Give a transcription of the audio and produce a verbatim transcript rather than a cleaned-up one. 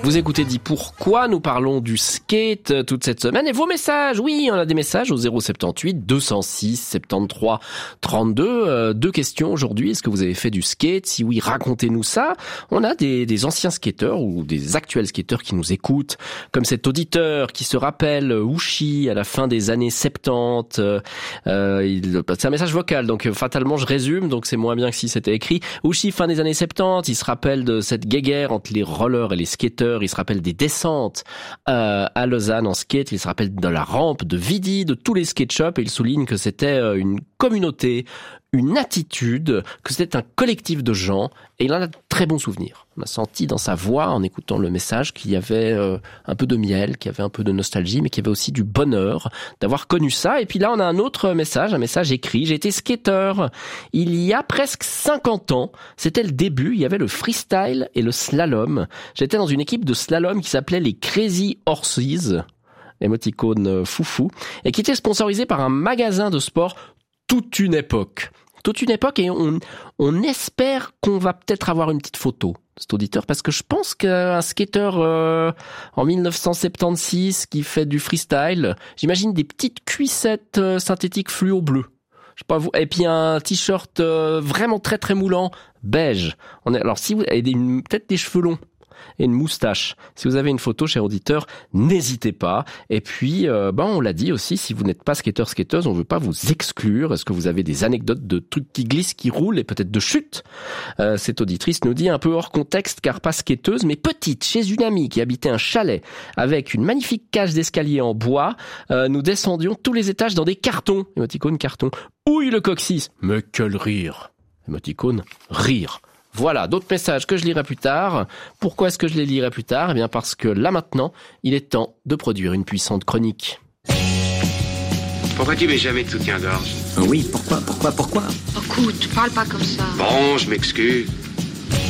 Vous écoutez Dis Pourquoi, nous parlons du skate toute cette semaine. Et vos messages, oui, on a des messages au zéro soixante-dix-huit deux cent six soixante-treize trente-deux. Euh, deux questions aujourd'hui. Est-ce que vous avez fait du skate? Si oui, racontez-nous ça. On a des, des anciens skateurs ou des actuels skateurs qui nous écoutent, comme cet auditeur qui se rappelle Uchi à la fin des années soixante-dix. Euh, il, c'est un message vocal, donc fatalement je résume, donc c'est moins bien que si c'était écrit. Uchi, fin des années soixante-dix, il se rappelle de cette guéguerre entre les rollers et les skateurs, il se rappelle des descentes euh, à Lausanne en skate, il se rappelle de la rampe, de Vidi, de tous les skate shops, et il souligne que c'était une communauté, une attitude, que c'était un collectif de gens, et il en a de très bons souvenirs. On a senti dans sa voix, en écoutant le message, qu'il y avait euh, un peu de miel, qu'il y avait un peu de nostalgie, mais qu'il y avait aussi du bonheur d'avoir connu ça. Et puis là, on a un autre message, un message écrit. J'ai été skateur il y a presque cinquante ans. C'était le début, il y avait le freestyle et le slalom. J'étais dans une équipe de slalom qui s'appelait les Crazy Horses, émoticône foufou, et qui était sponsorisé par un magasin de sport toute une époque. Toute une époque, et on, on espère qu'on va peut-être avoir une petite photo de cet auditeur, parce que je pense qu'un skater euh, en dix-neuf cent soixante-seize qui fait du freestyle, j'imagine des petites cuissettes euh, synthétiques fluo bleu. Je sais pas vous, et puis un t-shirt euh, vraiment très très moulant, beige. On est, alors si vous avez des, peut-être des cheveux longs et une moustache. Si vous avez une photo, cher auditeur, n'hésitez pas. Et puis, euh, ben on l'a dit aussi, si vous n'êtes pas skateur, skateuse, on veut pas vous exclure. Est-ce que vous avez des anecdotes de trucs qui glissent, qui roulent et peut-être de chutes? euh, Cette auditrice nous dit un peu hors contexte, car pas skateuse, mais petite, chez une amie qui habitait un chalet avec une magnifique cage d'escalier en bois. Euh, nous descendions tous les étages dans des cartons. Émoticône carton. Ouille le coccyx. Mais quel rire. Émoticône rire. Voilà, d'autres messages que je lirai plus tard. Pourquoi est-ce que je les lirai plus tard? Eh bien parce que là maintenant, il est temps de produire une puissante chronique. Pourquoi tu mets jamais de soutien-gorge? Oui, pourquoi, pourquoi, pourquoi? Écoute, parle pas comme ça. Bon, je m'excuse.